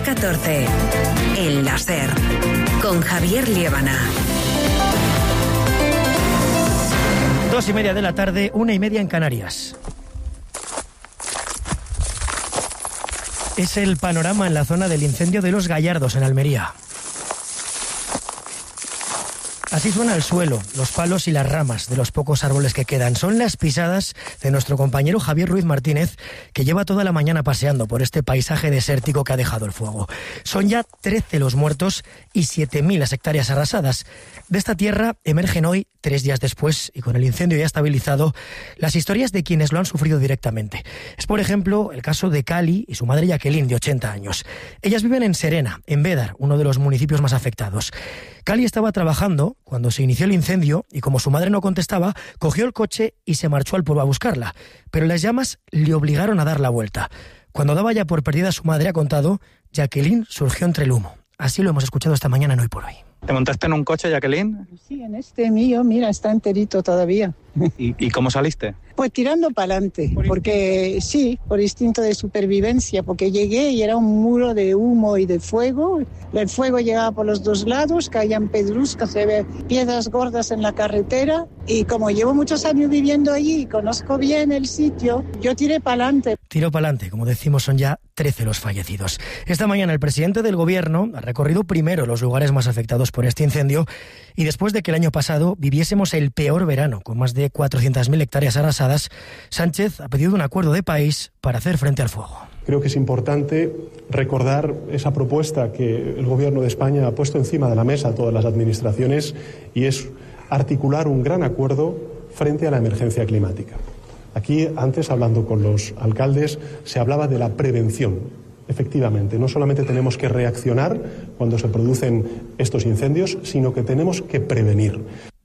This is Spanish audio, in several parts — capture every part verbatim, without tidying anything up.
catorce. El láser. Con Javier Liébana. Dos y media de la tarde, una y media en Canarias. Es el panorama en la zona del incendio de Los Gallardos, en Almería. Así suena el suelo, los palos y las ramas de los pocos árboles que quedan. Son las pisadas de nuestro compañero Javier Ruiz Martínez, que lleva toda la mañana paseando por este paisaje desértico que ha dejado el fuego. Son ya trece los muertos y siete mil las hectáreas arrasadas. De esta tierra emergen hoy, tres días después, y con el incendio ya estabilizado, las historias de quienes lo han sufrido directamente. Es, por ejemplo, el caso de Cali y su madre Jacqueline, de ochenta años. Ellas viven en Serena, en Bédar, uno de los municipios más afectados. Cali estaba trabajando cuando se inició el incendio y, como su madre no contestaba, cogió el coche y se marchó al pueblo a buscarla. Pero las llamas le obligaron a dar la vuelta. Cuando daba ya por perdida a su madre, ha contado, Jacqueline surgió entre el humo. Así lo hemos escuchado esta mañana en Hoy por Hoy. ¿Te montaste en un coche, Jacqueline? Sí, en este mío, mira, está enterito todavía. ¿Y, y cómo saliste? Pues tirando para adelante, porque sí, por instinto de supervivencia, porque llegué y era un muro de humo y de fuego. El fuego llegaba por los dos lados, caían pedruscas, se ve piedras gordas en la carretera, y como llevo muchos años viviendo allí y conozco bien el sitio, yo tiré para adelante. Tiro para adelante, como decimos, son ya trece los fallecidos. Esta mañana el presidente del gobierno ha recorrido primero los lugares más afectados por este incendio, y después de que el año pasado viviésemos el peor verano, con más de cuatrocientas mil hectáreas arrasadas, Sánchez ha pedido un acuerdo de país para hacer frente al fuego. Creo que es importante recordar esa propuesta que el Gobierno de España ha puesto encima de la mesa a todas las administraciones, y es articular un gran acuerdo frente a la emergencia climática. Aquí, antes, hablando con los alcaldes, se hablaba de la prevención. Efectivamente, no solamente tenemos que reaccionar cuando se producen estos incendios, sino que tenemos que prevenir.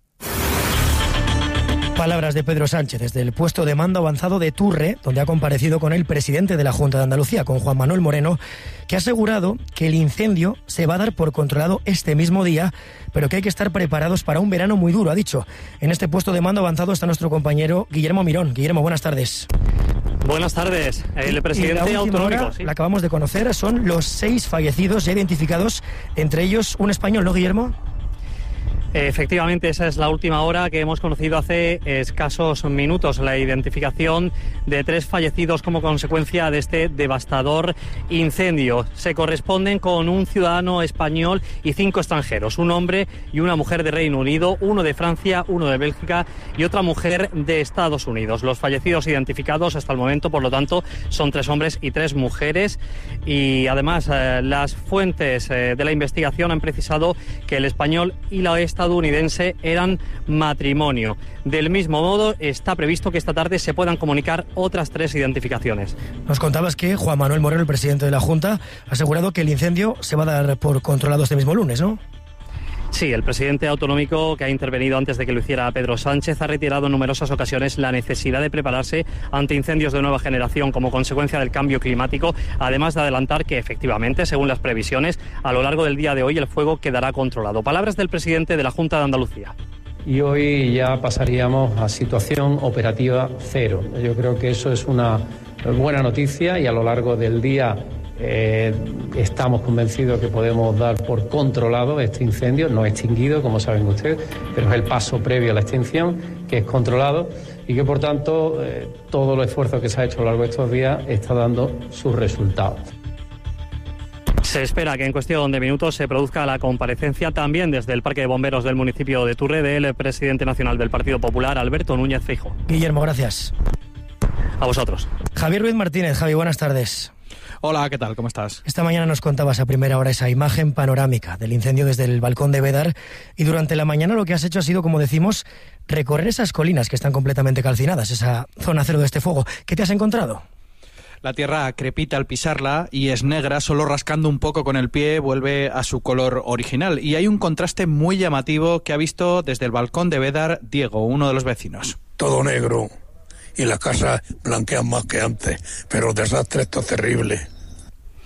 Palabras de Pedro Sánchez desde el puesto de mando avanzado de Turre, donde ha comparecido con el presidente de la Junta de Andalucía, con Juan Manuel Moreno, que ha asegurado que el incendio se va a dar por controlado este mismo día, pero que hay que estar preparados para un verano muy duro, ha dicho. En este puesto de mando avanzado está nuestro compañero Guillermo Mirón. Guillermo, buenas tardes. Buenas tardes. El presidente y la autonómico. Hora, ¿sí? La acabamos de conocer, son los seis fallecidos ya identificados, entre ellos un español, ¿no, Guillermo? Efectivamente, esa es la última hora que hemos conocido hace escasos minutos, la identificación de tres fallecidos como consecuencia de este devastador incendio. Se corresponden con un ciudadano español y cinco extranjeros, un hombre y una mujer de Reino Unido, uno de Francia, uno de Bélgica y otra mujer de Estados Unidos. Los fallecidos identificados hasta el momento, por lo tanto, son tres hombres y tres mujeres, y además eh, las fuentes eh, de la investigación han precisado que el español y la estadounidense estadounidense eran matrimonio. Del mismo modo, está previsto que esta tarde se puedan comunicar otras tres identificaciones. Nos contabas que Juan Manuel Moreno, el presidente de la Junta, ha asegurado que el incendio se va a dar por controlado este mismo lunes, ¿no? Sí, el presidente autonómico, que ha intervenido antes de que lo hiciera Pedro Sánchez, ha reiterado en numerosas ocasiones la necesidad de prepararse ante incendios de nueva generación como consecuencia del cambio climático, además de adelantar que, efectivamente, según las previsiones, a lo largo del día de hoy el fuego quedará controlado. Palabras del presidente de la Junta de Andalucía. Y hoy ya pasaríamos a situación operativa cero. Yo creo que eso es una buena noticia, y a lo largo del día Eh, estamos convencidos que podemos dar por controlado este incendio, no extinguido, como saben ustedes, pero es el paso previo a la extinción, que es controlado, y que por tanto eh, todo el esfuerzo que se ha hecho a lo largo de estos días está dando sus resultados. Se espera que en cuestión de minutos se produzca la comparecencia también desde el Parque de Bomberos del municipio de Turre del presidente nacional del Partido Popular, Alberto Núñez Feijóo. Guillermo, gracias. A vosotros. Javier Ruiz Martínez. Javi, buenas tardes. Hola, ¿qué tal? ¿Cómo estás? Esta mañana nos contabas a primera hora esa imagen panorámica del incendio desde el balcón de Bédar, y durante la mañana lo que has hecho ha sido, como decimos, recorrer esas colinas que están completamente calcinadas, esa zona cero de este fuego. ¿Qué te has encontrado? La tierra crepita al pisarla y es negra, solo rascando un poco con el pie vuelve a su color original. Y hay un contraste muy llamativo que ha visto desde el balcón de Bédar Diego, uno de los vecinos. Todo negro y las casas blanquean más que antes, pero el desastre esto es terrible.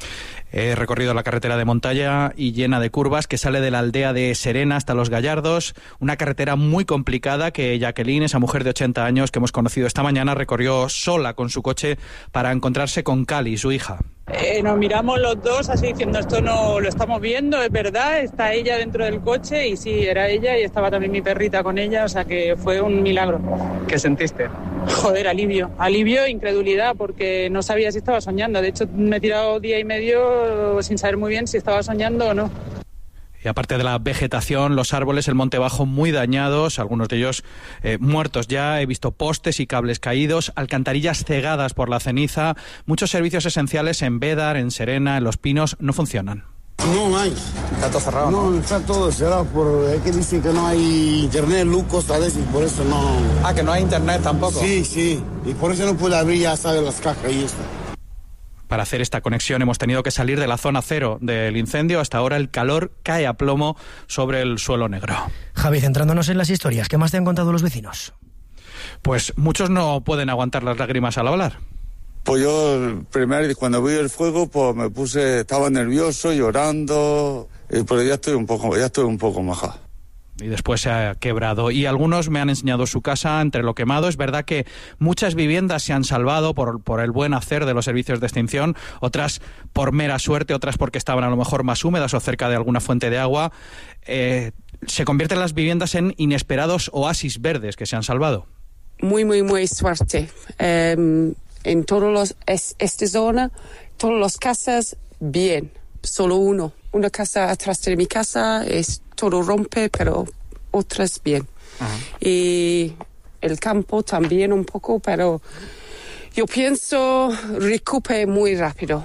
He recorrido la carretera de montaña y llena de curvas que sale de la aldea de Serena hasta Los Gallardos, una carretera muy complicada que Jacqueline, esa mujer de ochenta años que hemos conocido esta mañana, recorrió sola con su coche para encontrarse con Cali, su hija. Eh, nos miramos los dos así diciendo, esto no lo estamos viendo, es verdad, está ella dentro del coche, y sí, era ella y estaba también mi perrita con ella, o sea que fue un milagro. ¿Qué sentiste? Joder, alivio, alivio e incredulidad, porque no sabía si estaba soñando. De hecho, me he tirado día y medio sin saber muy bien si estaba soñando o no. Y aparte de la vegetación, los árboles, el monte bajo muy dañados, algunos de ellos eh, muertos ya. He visto postes y cables caídos, alcantarillas cegadas por la ceniza. Muchos servicios esenciales en Bédar, en Serena, en Los Pinos, no funcionan. No hay. ¿Está todo cerrado? No, no, está todo cerrado. Por, es que dicen que no hay internet, luz, cosas de eso, y por eso no... Ah, que no hay internet tampoco. Sí, sí. Y por eso no puede abrir, ya sabes, las cajas y eso. Para hacer esta conexión hemos tenido que salir de la zona cero del incendio. Hasta ahora el calor cae a plomo sobre el suelo negro. Javi, centrándonos en las historias, ¿qué más te han contado los vecinos? Pues muchos no pueden aguantar las lágrimas al hablar. Pues yo, primero, cuando vi el fuego, pues me puse, estaba nervioso, llorando, pero ya estoy un poco, ya estoy un poco maja. Y después se ha quebrado. Y algunos me han enseñado su casa entre lo quemado. Es verdad que muchas viviendas se han salvado por, por el buen hacer de los servicios de extinción, otras por mera suerte, otras porque estaban a lo mejor más húmedas o cerca de alguna fuente de agua. Eh, se convierten las viviendas en inesperados oasis verdes que se han salvado. Muy, muy, muy suerte. Um, en todas es, esta zona, todas las casas, bien. Solo uno. Una casa atrás de mi casa es todo rompe, pero otras bien. Uh-huh. Y el campo también un poco, pero yo pienso recupere muy rápido.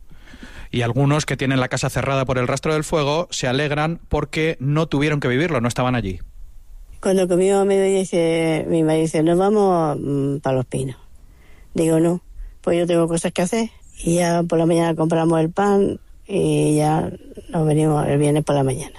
Y algunos que tienen la casa cerrada por el rastro del fuego se alegran porque no tuvieron que vivirlo, no estaban allí. Cuando conmigo me dice, mi marido dice, nos vamos mmm, para Los Pinos. Digo, no, pues yo tengo cosas que hacer. Y ya por la mañana compramos el pan y ya nos venimos el viernes por la mañana.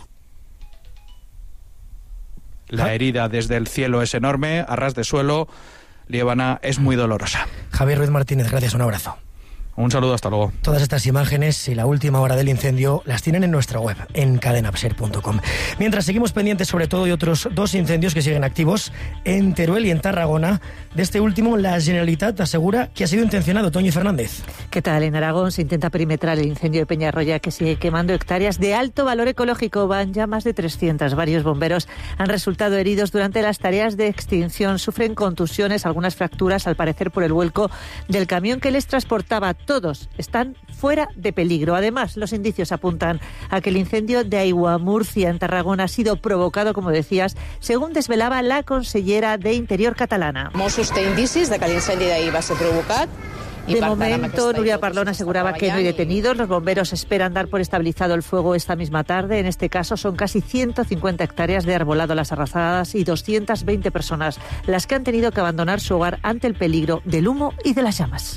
La herida desde el cielo es enorme, a ras de suelo, Liébana, es muy dolorosa. Javier Ruiz Martínez, gracias, un abrazo. Un saludo, hasta luego. Todas estas imágenes y la última hora del incendio las tienen en nuestra web, en cadenapser punto com. Mientras seguimos pendientes sobre todo de otros dos incendios que siguen activos en Teruel y en Tarragona. De este último, la Generalitat asegura que ha sido intencionado. Toñi Fernández. ¿Qué tal? En Aragón se intenta perimetrar el incendio de Peñarroya, que sigue quemando hectáreas de alto valor ecológico. Van ya más de trescientos. Varios bomberos han resultado heridos durante las tareas de extinción. Sufren contusiones, algunas fracturas, al parecer por el vuelco del camión que les transportaba. Todos están fuera de peligro. Además, los indicios apuntan a que el incendio de Aiguamurcia, en Tarragona, ha sido provocado, como decías, según desvelaba la consellera de Interior catalana. Mossos té indicis de que l'incendi d'ahir va ser provocat. De momento, Núria Parlón aseguraba que no hay detenidos. Los bomberos esperan dar por estabilizado el fuego esta misma tarde. En este caso son casi ciento cincuenta hectáreas de arbolado a las arrasadas y doscientas veinte personas las que han tenido que abandonar su hogar ante el peligro del humo y de las llamas.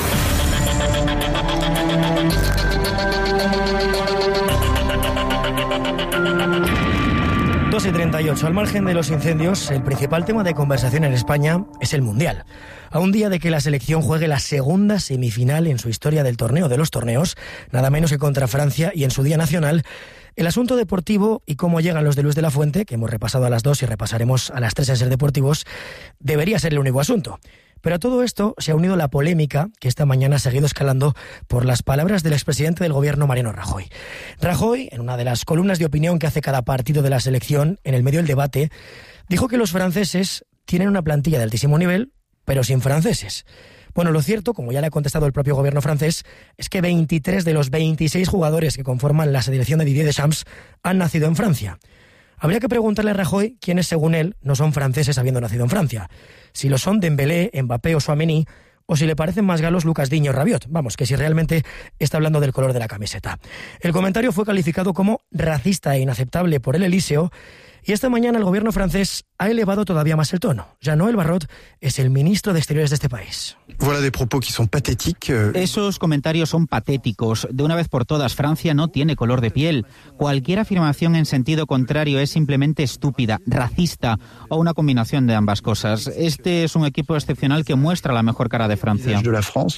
dos y treinta y ocho. Al margen de los incendios, el principal tema de conversación en España es el Mundial. A un día de que la selección juegue la segunda semifinal en su historia del torneo de los torneos, nada menos que contra Francia, y en su día nacional, el asunto deportivo y cómo llegan los de Luz de la Fuente, que hemos repasado a las dos y repasaremos a las tres en Ser Deportivos, debería ser el único asunto. Pero a todo esto se ha unido la polémica que esta mañana ha seguido escalando por las palabras del expresidente del gobierno, Mariano Rajoy. Rajoy, en una de las columnas de opinión que hace cada partido de la selección, en el medio del debate, dijo que los franceses tienen una plantilla de altísimo nivel, pero sin franceses. Bueno, lo cierto, como ya le ha contestado el propio gobierno francés, es que veintitrés de los veintiséis jugadores que conforman la selección de Didier Deschamps han nacido en Francia. Habría que preguntarle a Rajoy quiénes, según él, no son franceses habiendo nacido en Francia. Si lo son Dembélé, Mbappé o Tchouaméni, o si le parecen más galos Lucas Digne o Rabiot. Vamos, que si realmente está hablando del color de la camiseta. El comentario fue calificado como racista e inaceptable por el Elíseo, y esta mañana el gobierno francés ha elevado todavía más el tono. Jean-Noël Barrot es el ministro de Exteriores de este país. Voilà des propos qui sont pathétiques. Esos comentarios son patéticos. De una vez por todas, Francia no tiene color de piel. Cualquier afirmación en sentido contrario es simplemente estúpida, racista o una combinación de ambas cosas. Este es un equipo excepcional que muestra la mejor cara de Francia.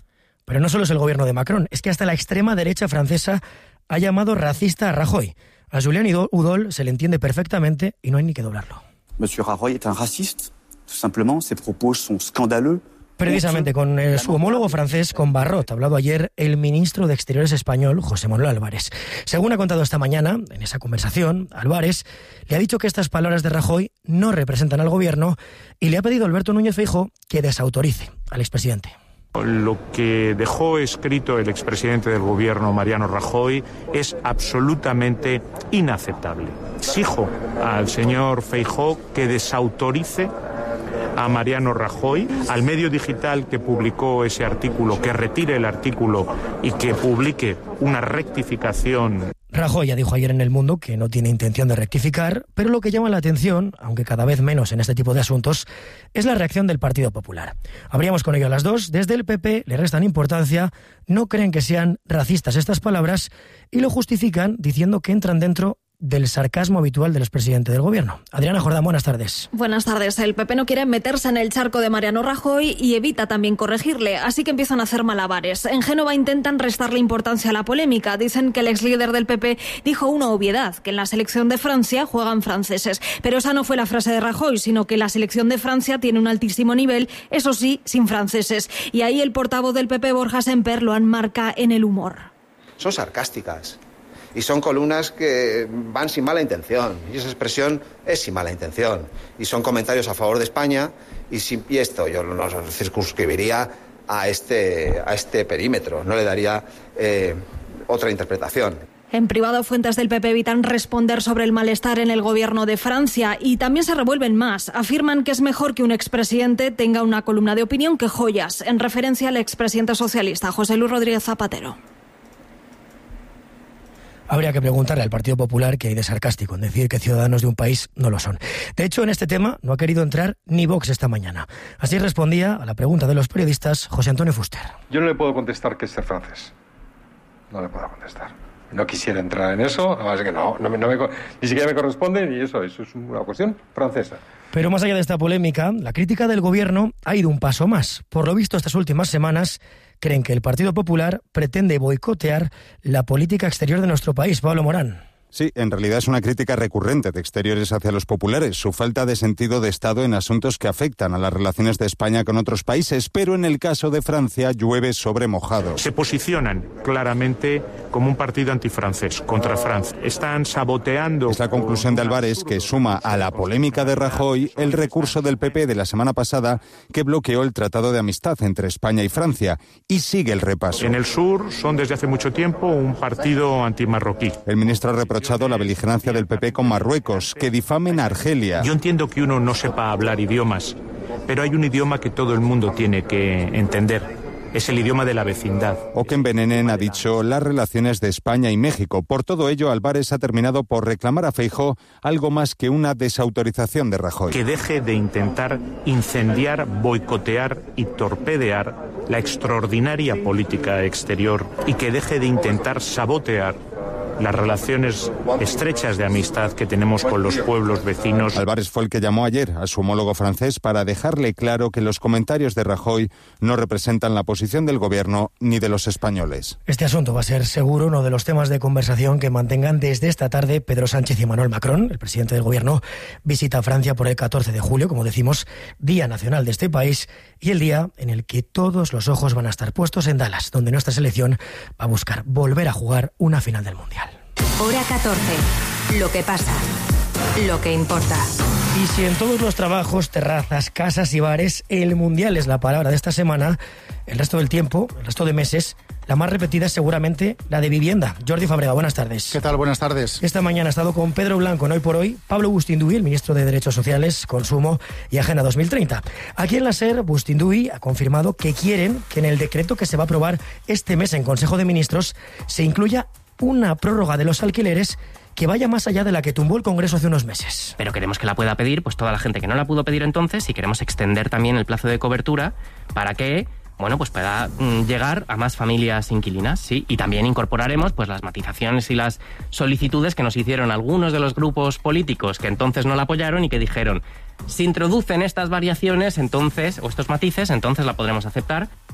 Pero no solo es el gobierno de Macron, es que hasta la extrema derecha francesa ha llamado racista a Rajoy. A Julián Udol se le entiende perfectamente y no hay ni que doblarlo. Monsieur Rajoy est un raciste, tout simplement, ses propos sont scandaleux. Precisamente con eh, su homólogo francés, con Barrot, ha hablado ayer el ministro de Exteriores español, José Manuel Álvarez. Según ha contado esta mañana, en esa conversación, Álvarez le ha dicho que estas palabras de Rajoy no representan al gobierno y le ha pedido a Alberto Núñez Feijóo que desautorice al expresidente. Lo que dejó escrito el expresidente del gobierno, Mariano Rajoy, es absolutamente inaceptable. Exijo al señor Feijóo que desautorice a Mariano Rajoy, al medio digital que publicó ese artículo, que retire el artículo y que publique una rectificación. Rajoy ya dijo ayer en El Mundo que no tiene intención de rectificar, pero lo que llama la atención, aunque cada vez menos en este tipo de asuntos, es la reacción del Partido Popular. Habríamos con ello a las dos. Desde el P P le restan importancia, no creen que sean racistas estas palabras y lo justifican diciendo que entran dentro del sarcasmo habitual del expresidente del gobierno. Adriana Jordán, buenas tardes. Buenas tardes. El P P no quiere meterse en el charco de Mariano Rajoy y evita también corregirle, así que empiezan a hacer malabares. En Génova intentan restarle importancia a la polémica. Dicen que el ex líder del P P dijo una obviedad, que en la selección de Francia juegan franceses. Pero esa no fue la frase de Rajoy, sino que la selección de Francia tiene un altísimo nivel, eso sí, sin franceses. Y ahí el portavoz del P P, Borja Semper, lo enmarca en el humor. Son sarcásticas. Y son columnas que van sin mala intención. Y esa expresión es sin mala intención. Y son comentarios a favor de España. Y, si, y esto yo lo circunscribiría a este, a este perímetro. No le daría eh, otra interpretación. En privado, fuentes del P P evitan responder sobre el malestar en el gobierno de Francia y también se revuelven más. Afirman que es mejor que un expresidente tenga una columna de opinión que joyas, en referencia al expresidente socialista José Luis Rodríguez Zapatero. Habría que preguntarle al Partido Popular qué hay de sarcástico en decir que ciudadanos de un país no lo son. De hecho, en este tema no ha querido entrar ni Vox esta mañana. Así respondía a la pregunta de los periodistas José Antonio Fuster. Yo no le puedo contestar que es ser francés. No le puedo contestar. No quisiera entrar en eso, nada más que no, no, me, no me, ni siquiera me corresponde, ni eso, eso es una cuestión francesa. Pero más allá de esta polémica, la crítica del gobierno ha ido un paso más. Por lo visto, estas últimas semanas creen que el Partido Popular pretende boicotear la política exterior de nuestro país. Pablo Morán. Sí, en realidad es una crítica recurrente de Exteriores hacia los populares, su falta de sentido de Estado en asuntos que afectan a las relaciones de España con otros países, pero en el caso de Francia llueve sobre mojado. Se posicionan claramente como un partido antifrancés, contra Francia. Están saboteando... Es la conclusión de Álvarez, que suma a la polémica de Rajoy el recurso del P P de la semana pasada que bloqueó el Tratado de Amistad entre España y Francia, y sigue el repaso. En el sur son desde hace mucho tiempo un partido antimarroquí. El ministro reprochado la beligerancia del P P con Marruecos, que difamen a Argelia. Yo entiendo que uno no sepa hablar idiomas, pero hay un idioma que todo el mundo tiene que entender. Es el idioma de la vecindad. O que envenenen, ha dicho, las relaciones de España y México. Por todo ello, Álvarez ha terminado por reclamar a Feijóo algo más que una desautorización de Rajoy. Que deje de intentar incendiar, boicotear y torpedear la extraordinaria política exterior y que deje de intentar sabotear las relaciones estrechas de amistad que tenemos con los pueblos vecinos. Álvarez fue el que llamó ayer a su homólogo francés para dejarle claro que los comentarios de Rajoy no representan la posición del gobierno ni de los españoles. Este asunto va a ser seguro uno de los temas de conversación que mantengan desde esta tarde Pedro Sánchez y Emmanuel Macron. El presidente del gobierno visita Francia por el catorce de julio, como decimos, Día Nacional de este país, y el día en el que todos los ojos van a estar puestos en Dallas, donde nuestra selección va a buscar volver a jugar una final del Mundial. Hora catorce. Lo que pasa. Lo que importa. Y si en todos los trabajos, terrazas, casas y bares, el Mundial es la palabra de esta semana, el resto del tiempo, el resto de meses, la más repetida es seguramente la de vivienda. Jordi Fábrega, buenas tardes. ¿Qué tal? Buenas tardes. Esta mañana ha estado con Pedro Blanco en Hoy por Hoy, Pablo Bustinduy, el ministro de Derechos Sociales, Consumo y Agenda dos mil treinta. Aquí en la SER, Bustinduy ha confirmado que quieren que en el decreto que se va a aprobar este mes en Consejo de Ministros se incluya una prórroga de los alquileres que vaya más allá de la que tumbó el Congreso hace unos meses. Pero queremos que la pueda pedir pues toda la gente que no la pudo pedir entonces, y queremos extender también el plazo de cobertura para que, bueno, pues pueda mm, llegar a más familias inquilinas, sí, y también incorporaremos pues las matizaciones y las solicitudes que nos hicieron algunos de los grupos políticos que entonces no la apoyaron y que dijeron, si introducen estas variaciones entonces, o estos matices, entonces la podremos aceptar.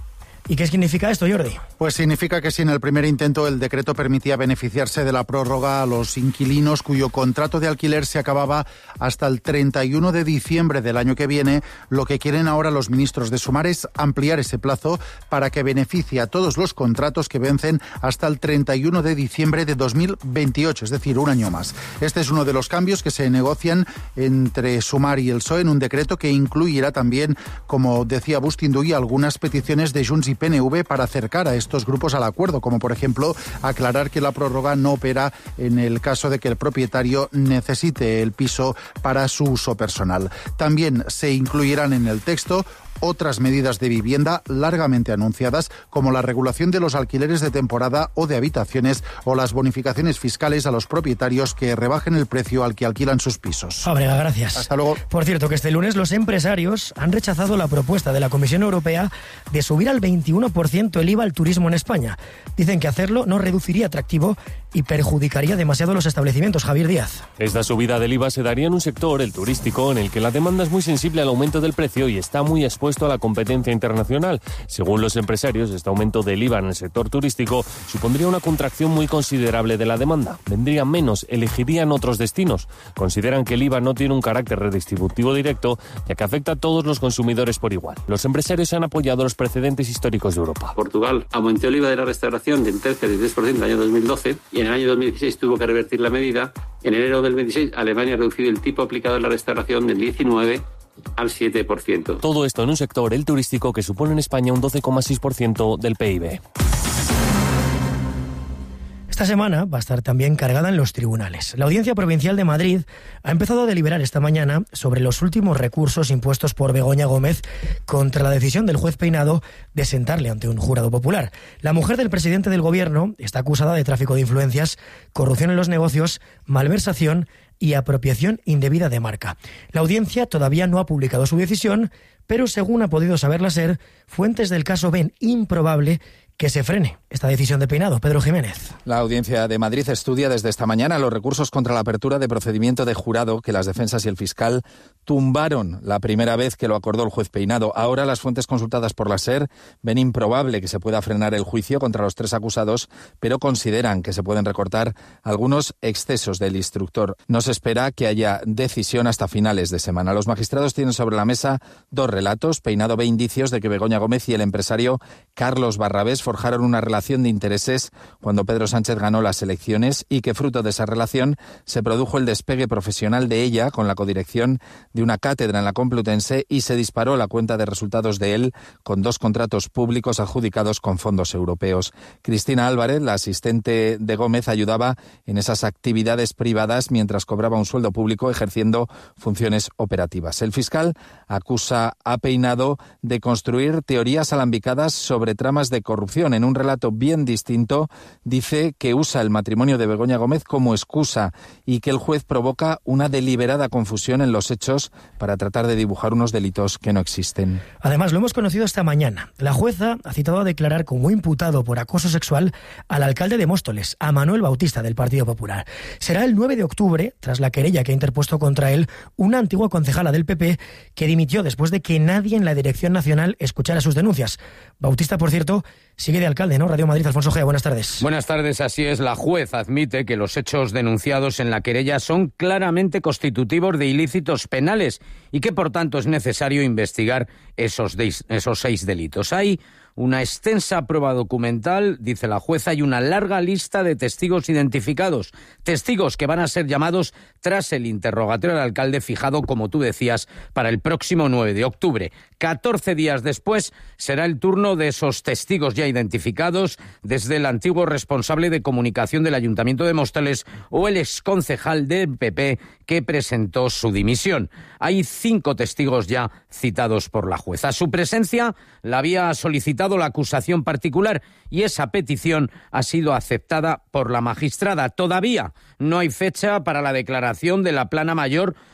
¿Y qué significa esto, Jordi? Pues significa que si en el primer intento el decreto permitía beneficiarse de la prórroga a los inquilinos cuyo contrato de alquiler se acababa hasta el treinta y uno de diciembre del año que viene, lo que quieren ahora los ministros de Sumar es ampliar ese plazo para que beneficie a todos los contratos que vencen hasta el treinta y uno de diciembre de dos mil veintiocho, es decir, un año más. Este es uno de los cambios que se negocian entre Sumar y el P S O E en un decreto que incluirá también, como decía Bustinduy, algunas peticiones de Junts y P N V para acercar a estos grupos al acuerdo, como por ejemplo aclarar que la prórroga no opera en el caso de que el propietario necesite el piso para su uso personal. También se incluirán en el texto otras medidas de vivienda largamente anunciadas, como la regulación de los alquileres de temporada o de habitaciones o las bonificaciones fiscales a los propietarios que rebajen el precio al que alquilan sus pisos. Fábrega, gracias. Hasta luego. Por cierto, que este lunes los empresarios han rechazado la propuesta de la Comisión Europea de subir al veintiuno por ciento el I V A al turismo en España. Dicen que hacerlo no reduciría atractivo y perjudicaría demasiado los establecimientos. Javier Díaz. Esta subida del I V A se daría en un sector, el turístico, en el que la demanda es muy sensible al aumento del precio y está muy expuesto a la competencia internacional. Según los empresarios, este aumento del I V A en el sector turístico supondría una contracción muy considerable de la demanda. Vendrían menos, elegirían otros destinos. Consideran que el I V A no tiene un carácter redistributivo directo, ya que afecta a todos los consumidores por igual. Los empresarios han apoyado los precedentes históricos de Europa. Portugal aumentó el I V A de la restauración del trece al dieciséis por ciento en el año dos mil doce y en el año dos mil dieciséis tuvo que revertir la medida. En enero del veintiséis, Alemania ha reducido el tipo aplicado en la restauración del diecinueve al siete por ciento. Todo esto en un sector, el turístico, que supone en España un doce coma seis por ciento del P I B. Esta semana va a estar también cargada en los tribunales. La Audiencia Provincial de Madrid ha empezado a deliberar esta mañana sobre los últimos recursos impuestos por Begoña Gómez contra la decisión del juez Peinado de sentarle ante un jurado popular. La mujer del presidente del Gobierno está acusada de tráfico de influencias, corrupción en los negocios, malversación y apropiación indebida de marca. La audiencia todavía no ha publicado su decisión, pero según ha podido saber la SER, fuentes del caso ven improbable que se frene esta decisión de Peinado. Pedro Jiménez. La Audiencia de Madrid estudia desde esta mañana los recursos contra la apertura de procedimiento de jurado que las defensas y el fiscal tumbaron la primera vez que lo acordó el juez Peinado. Ahora las fuentes consultadas por la SER ven improbable que se pueda frenar el juicio contra los tres acusados, pero consideran que se pueden recortar algunos excesos del instructor. No se espera que haya decisión hasta finales de semana. Los magistrados tienen sobre la mesa dos relatos. Peinado ve indicios de que Begoña Gómez y el empresario Carlos Barrabés forjaron una relación de intereses cuando Pedro Sánchez ganó las elecciones y que fruto de esa relación se produjo el despegue profesional de ella con la codirección de una cátedra en la Complutense y se disparó la cuenta de resultados de él con dos contratos públicos adjudicados con fondos europeos. Cristina Álvarez, la asistente de Gómez, ayudaba en esas actividades privadas mientras cobraba un sueldo público ejerciendo funciones operativas. El fiscal acusa a Peinado de construir teorías alambicadas sobre tramas de corrupción. En un relato bien distinto, dice que usa el matrimonio de Begoña Gómez como excusa y que el juez provoca una deliberada confusión en los hechos para tratar de dibujar unos delitos que no existen. Además, lo hemos conocido esta mañana. La jueza ha citado a declarar como imputado por acoso sexual al alcalde de Móstoles, a Manuel Bautista, del Partido Popular. Será el nueve de octubre, tras la querella que ha interpuesto contra él una antigua concejala del P P que dimitió después de que nadie en la Dirección Nacional escuchara sus denuncias. Bautista, por cierto, sigue de alcalde, ¿no? Radio Madrid, Alfonso Gea, buenas tardes. Buenas tardes, así es. La juez admite que los hechos denunciados en la querella son claramente constitutivos de ilícitos penales y que, por tanto, es necesario investigar esos, de, esos seis delitos. Hay una extensa prueba documental, dice la jueza, y una larga lista de testigos identificados. Testigos que van a ser llamados tras el interrogatorio del alcalde fijado, como tú decías, para el próximo nueve de octubre. catorce días después será el turno de esos testigos ya identificados, desde el antiguo responsable de comunicación del Ayuntamiento de Móstoles o el exconcejal del P P que presentó su dimisión. Hay cinco testigos ya citados por la jueza. Su presencia la había solicitado la acusación particular y esa petición ha sido aceptada por la magistrada. Todavía no hay fecha para la declaración de la plana mayor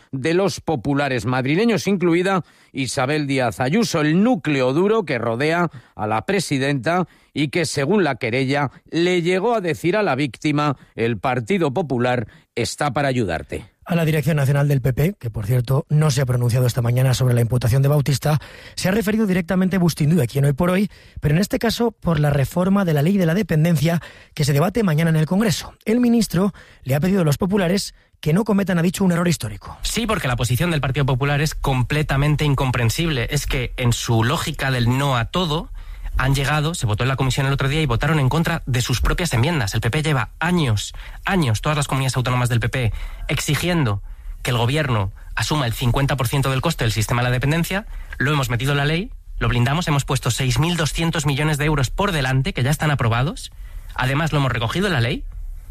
de los populares madrileños, incluida Isabel Díaz Ayuso, el núcleo duro que rodea a la presidenta y que, según la querella, le llegó a decir a la víctima: el Partido Popular está para ayudarte. A la Dirección Nacional del P P, que por cierto no se ha pronunciado esta mañana sobre la imputación de Bautista, se ha referido directamente Bustinduy, quien hoy por hoy, pero en este caso por la reforma de la ley de la dependencia que se debate mañana en el Congreso. El ministro le ha pedido a los populares que no cometan, ha dicho, un error histórico. Sí, porque la posición del Partido Popular es completamente incomprensible. Es que en su lógica del no a todo, han llegado, se votó en la comisión el otro día y votaron en contra de sus propias enmiendas. El P P lleva años, años, todas las comunidades autónomas del P P, exigiendo que el gobierno asuma el cincuenta por ciento del coste del sistema de la dependencia. Lo hemos metido en la ley, lo blindamos, hemos puesto seis mil doscientos millones de euros por delante, que ya están aprobados. Además, lo hemos recogido en la ley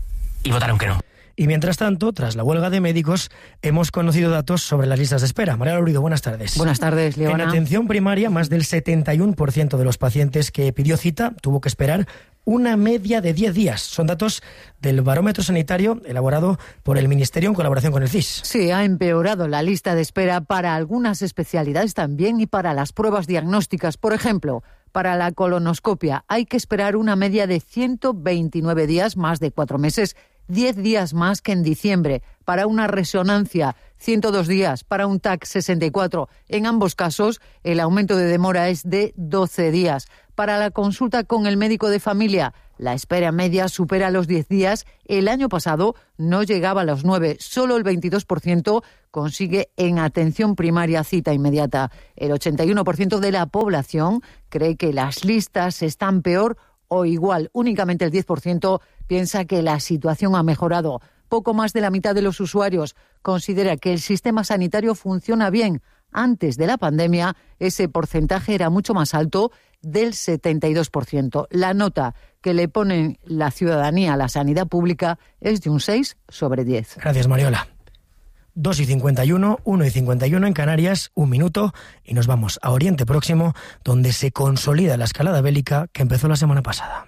y votaron que no. Y mientras tanto, tras la huelga de médicos, hemos conocido datos sobre las listas de espera. María Lourido, buenas tardes. Buenas tardes, Leona. En atención primaria, más del setenta y uno por ciento de los pacientes que pidió cita tuvo que esperar una media de diez días. Son datos del barómetro sanitario elaborado por el Ministerio en colaboración con el C I S. Sí, ha empeorado la lista de espera para algunas especialidades también y para las pruebas diagnósticas. Por ejemplo, para la colonoscopia hay que esperar una media de ciento veintinueve días, más de cuatro meses, diez días más que en diciembre. Para una resonancia, ciento dos días. Para un T A C, sesenta y cuatro. En ambos casos, el aumento de demora es de doce días. Para la consulta con el médico de familia, la espera media supera los diez días. El año pasado no llegaba a los nueve. Solo el veintidós por ciento consigue en atención primaria cita inmediata. El ochenta y uno por ciento de la población cree que las listas están peor o igual. Únicamente el diez por ciento piensa que la situación ha mejorado. Poco más de la mitad de los usuarios considera que el sistema sanitario funciona bien. Antes de la pandemia, ese porcentaje era mucho más alto, del setenta y dos por ciento. La nota que le ponen la ciudadanía a la sanidad pública es de un seis sobre diez. Gracias, Mariola. dos y cincuenta y uno, uno y cincuenta y uno en Canarias, un minuto, y nos vamos a Oriente Próximo, donde se consolida la escalada bélica que empezó la semana pasada.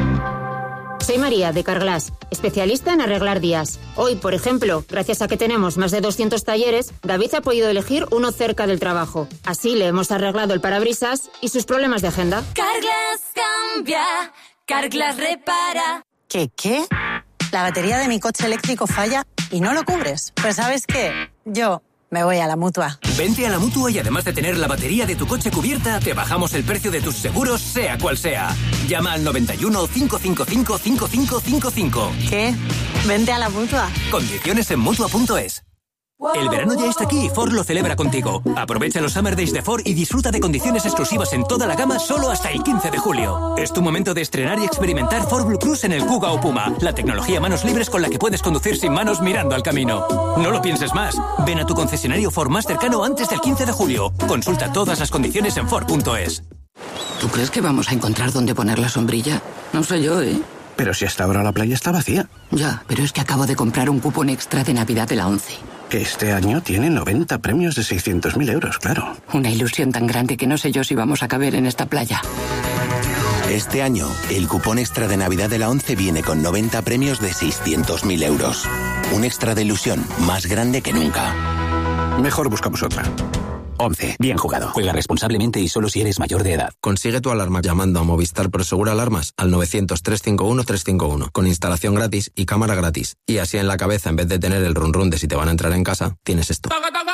Soy María, de Carglass, especialista en arreglar días. Hoy, por ejemplo, gracias a que tenemos más de doscientos talleres, David ha podido elegir uno cerca del trabajo. Así le hemos arreglado el parabrisas y sus problemas de agenda. Carglass cambia, Carglass repara. ¿Qué, qué? La batería de mi coche eléctrico falla y no lo cubres. Pues ¿sabes qué? Yo me voy a la Mutua. Vente a la Mutua y además de tener la batería de tu coche cubierta, te bajamos el precio de tus seguros, sea cual sea. Llama al noventa y uno, cinco cinco cinco, cinco cinco cinco cinco. ¿Qué? Vente a la Mutua. Condiciones en Mutua punto es. El verano ya está aquí y Ford lo celebra contigo. Aprovecha los Summer Days de Ford y disfruta de condiciones exclusivas en toda la gama solo hasta el quince de julio. Es tu momento de estrenar y experimentar Ford Blue Cruise en el Kuga o Puma, la tecnología manos libres con la que puedes conducir sin manos mirando al camino. No lo pienses más. Ven a tu concesionario Ford más cercano antes del quince de julio. Consulta todas las condiciones en Ford punto es. ¿Tú crees que vamos a encontrar dónde poner la sombrilla? No sé yo, ¿eh? Pero si hasta ahora la playa está vacía. Ya, pero es que acabo de comprar un cupón extra de Navidad de la ONCE. Que este año tiene noventa premios de seiscientos mil euros, claro. Una ilusión tan grande que no sé yo si vamos a caber en esta playa. Este año, el cupón extra de Navidad de la ONCE viene con noventa premios de seiscientos mil euros. Un extra de ilusión más grande que nunca. Mejor buscamos otra. ONCE. Bien jugado. Juega responsablemente y solo si eres mayor de edad. Consigue tu alarma llamando a Movistar Prosegur Alarmas al novecientos, trescientos cincuenta y uno, trescientos cincuenta y uno con instalación gratis y cámara gratis. Y así en la cabeza, en vez de tener el run run de si te van a entrar en casa, tienes esto.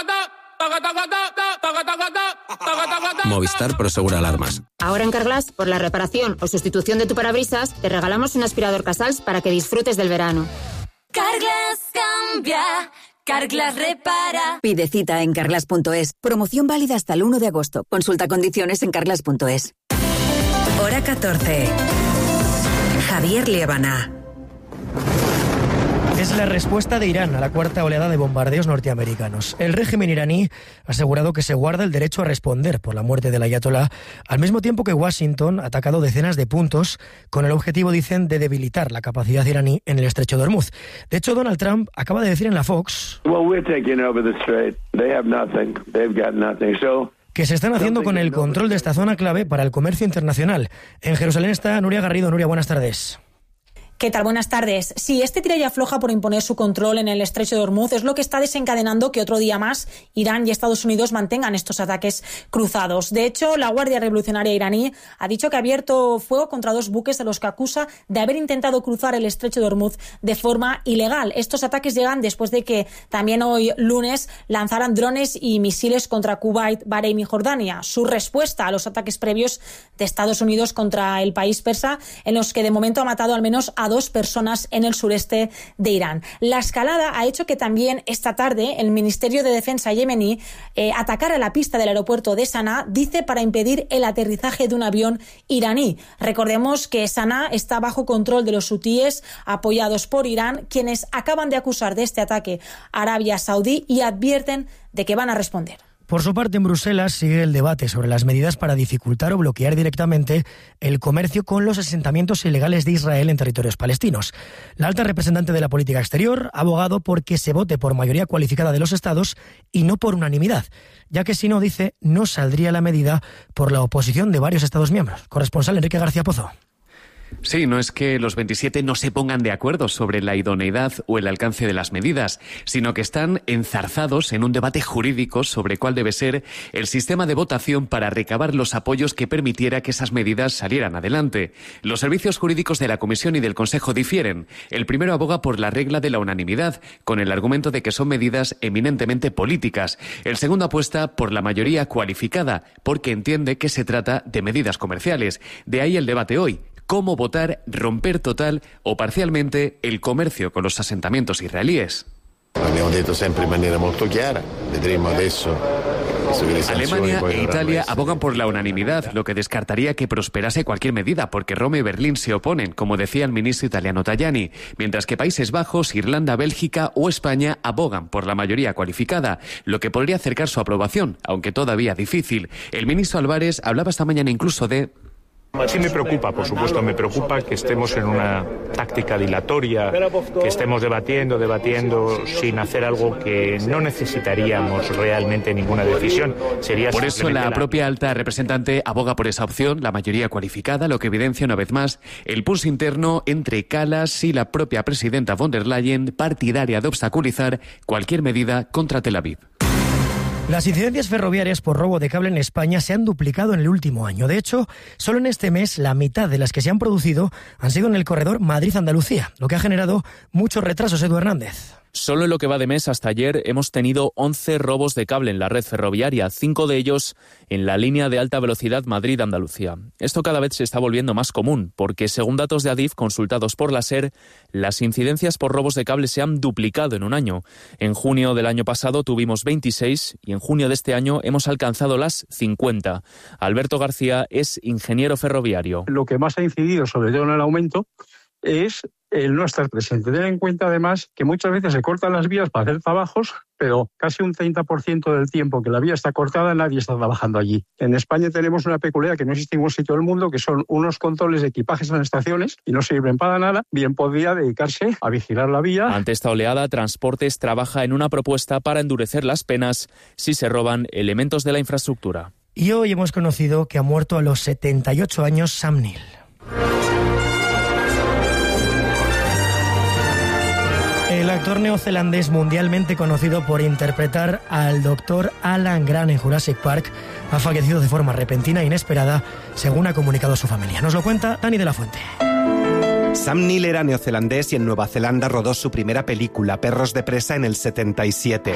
Movistar Prosegur Alarmas. Ahora en Carglass, por la reparación o sustitución de tu parabrisas, te regalamos un aspirador Casals para que disfrutes del verano. Carglass cambia, Carglass repara. Pide cita en carglass punto es. Promoción válida hasta el uno de agosto. Consulta condiciones en carglass punto es. Hora catorce. Javier Liébana. Es la respuesta de Irán a la cuarta oleada de bombardeos norteamericanos. El régimen iraní ha asegurado que se guarda el derecho a responder por la muerte del ayatolá, al mismo tiempo que Washington ha atacado decenas de puntos con el objetivo, dicen, de debilitar la capacidad iraní en el estrecho de Hormuz. De hecho, Donald Trump acaba de decir en la Fox que se están haciendo con el control de esta zona clave para el comercio internacional. En Jerusalén está Nuria Garrido. Nuria, buenas tardes. ¿Qué tal? Buenas tardes. Sí, este tira y afloja por imponer su control en el estrecho de Hormuz es lo que está desencadenando que otro día más Irán y Estados Unidos mantengan estos ataques cruzados. De hecho, la Guardia Revolucionaria iraní ha dicho que ha abierto fuego contra dos buques a los que acusa de haber intentado cruzar el estrecho de Hormuz de forma ilegal. Estos ataques llegan después de que también hoy lunes lanzaran drones y misiles contra Kuwait, Bahrein y Jordania. Su respuesta a los ataques previos de Estados Unidos contra el país persa, en los que de momento ha matado al menos a dos personas en el sureste de Irán. La escalada ha hecho que también esta tarde el Ministerio de Defensa yemení eh, atacara la pista del aeropuerto de Saná, dice para impedir el aterrizaje de un avión iraní. Recordemos que Saná está bajo control de los hutíes apoyados por Irán, quienes acaban de acusar de este ataque a Arabia Saudí y advierten de que van a responder. Por su parte, en Bruselas sigue el debate sobre las medidas para dificultar o bloquear directamente el comercio con los asentamientos ilegales de Israel en territorios palestinos. La alta representante de la política exterior ha abogado por que se vote por mayoría cualificada de los estados y no por unanimidad, ya que si no, dice, no saldría la medida por la oposición de varios estados miembros. Corresponsal Enrique García Pozo. Sí, no es que los veintisiete no se pongan de acuerdo sobre la idoneidad o el alcance de las medidas, sino que están enzarzados en un debate jurídico sobre cuál debe ser el sistema de votación para recabar los apoyos que permitiera que esas medidas salieran adelante. Los servicios jurídicos de la Comisión y del Consejo difieren. El primero aboga por la regla de la unanimidad, con el argumento de que son medidas eminentemente políticas. El segundo apuesta por la mayoría cualificada, porque entiende que se trata de medidas comerciales. De ahí el debate hoy. ¿Cómo votar, romper total o parcialmente el comercio con los asentamientos israelíes? Abbiamo detto sempre in maniera molto chiara, vedremo adesso. Alemania e Italia abogan por la unanimidad, lo que descartaría que prosperase cualquier medida, porque Roma y Berlín se oponen, como decía el ministro italiano Tajani, mientras que Países Bajos, Irlanda, Bélgica o España abogan por la mayoría cualificada, lo que podría acercar su aprobación, aunque todavía difícil. El ministro Álvarez hablaba esta mañana incluso de... Sí me preocupa, por supuesto, me preocupa que estemos en una táctica dilatoria, que estemos debatiendo, debatiendo sin hacer algo que no necesitaríamos realmente ninguna decisión. Sería por eso la, la propia alta representante aboga por esa opción, la mayoría cualificada, lo que evidencia una vez más el pulso interno entre Kallas y la propia presidenta von der Leyen, partidaria de obstaculizar cualquier medida contra Tel Aviv. Las incidencias ferroviarias por robo de cable en España se han duplicado en el último año. De hecho, solo en este mes la mitad de las que se han producido han sido en el corredor Madrid-Andalucía, lo que ha generado muchos retrasos. Edu Hernández. Solo en lo que va de mes hasta ayer hemos tenido once robos de cable en la red ferroviaria, cinco de ellos en la línea de alta velocidad Madrid-Andalucía. Esto cada vez se está volviendo más común, porque según datos de Adif consultados por la SER, las incidencias por robos de cable se han duplicado en un año. En junio del año pasado tuvimos veintiséis y en junio de este año hemos alcanzado las cincuenta. Alberto García es ingeniero ferroviario. Lo que más ha incidido, sobre todo en el aumento, es el no estar presente. Ten en cuenta además que muchas veces se cortan las vías para hacer trabajos, pero casi un treinta por ciento del tiempo que la vía está cortada nadie está trabajando allí. En España tenemos una peculiaridad que no existe en ningún sitio del mundo, que son unos controles de equipajes en las estaciones y no sirven para nada. Bien podría dedicarse a vigilar la vía. Ante esta oleada, Transportes trabaja en una propuesta para endurecer las penas si se roban elementos de la infraestructura. Y hoy hemos conocido que ha muerto a los setenta y ocho años Sam Neill. El actor neozelandés mundialmente conocido por interpretar al doctor Alan Grant en Jurassic Park ha fallecido de forma repentina e inesperada, según ha comunicado su familia. Nos lo cuenta Dani de la Fuente. Sam Neill era neozelandés y en Nueva Zelanda rodó su primera película, Perros de presa, en el setenta y siete.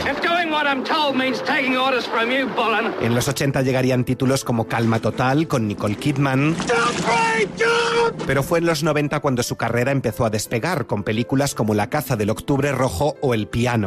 En los ochenta llegarían títulos como Calma total, con Nicole Kidman. Pero fue en los noventa cuando su carrera empezó a despegar, con películas como La caza del octubre rojo o El piano.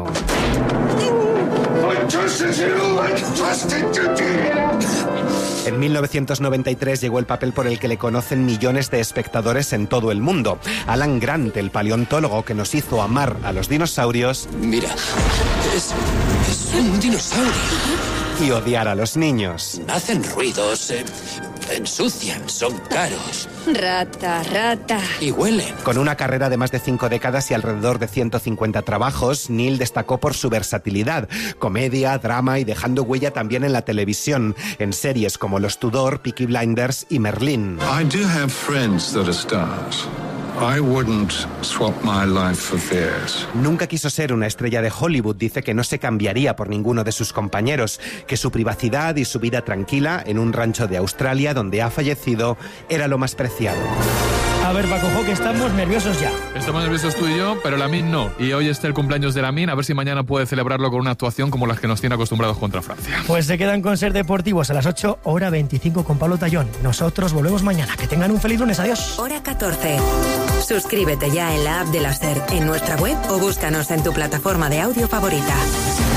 En mil novecientos noventa y tres llegó el papel por el que le conocen millones de espectadores en todo el mundo. Alan Grant, el paleontólogo que nos hizo amar a los dinosaurios. Mira, es, es un dinosaurio. Y odiar a los niños. Hacen ruidos, eh, ensucian, son caros. Rata, rata. Y huelen. Con una carrera de más de cinco décadas y alrededor de ciento cincuenta trabajos, Neill destacó por su versatilidad, comedia, drama y dejando huella también en la televisión, en series como Los Tudor, Peaky Blinders y Merlín. I do have friends that are stars. I wouldn't swap my life for theirs. Nunca quiso ser una estrella de Hollywood. Dice que no se cambiaría por ninguno de sus compañeros, que su privacidad y su vida tranquila en un rancho de Australia donde ha fallecido era lo más preciado. A ver, Paco Jo, que estamos nerviosos ya. Estamos nerviosos tú y yo, pero Lamine no. Y hoy es el cumpleaños de Lamine, a ver si mañana puede celebrarlo con una actuación como las que nos tiene acostumbrados contra Francia. Pues se quedan con Ser Deportivos a las ocho, hora veinticinco con Pablo Tallón. Nosotros volvemos mañana. Que tengan un feliz lunes. Adiós. Hora catorce. Suscríbete ya en la app de la SER, en nuestra web o búscanos en tu plataforma de audio favorita.